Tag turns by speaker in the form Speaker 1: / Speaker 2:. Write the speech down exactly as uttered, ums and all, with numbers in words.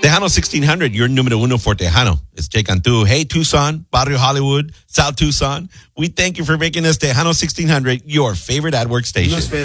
Speaker 1: Tejano sixteen hundred, your numero uno for Tejano. It's Jake Cantu. Hey, Tucson, Barrio Hollywood, South Tucson. We thank you for making us Tejano sixteen hundred your favorite AdWork station.